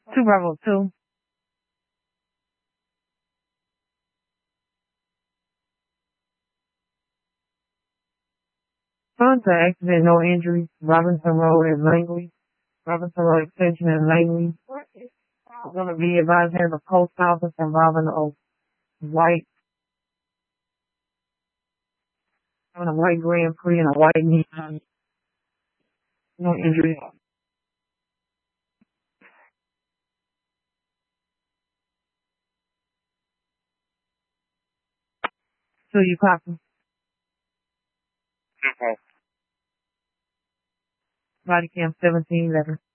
Two Bravo 2. Fun to accident, no injuries. Robinson Road in Langley. Robinson Road Extension in Langley. I'm going to be advised here the post office involving white, having a white Grand Prix and a white Nissan. No injuries. So you copy. Body cam 1711.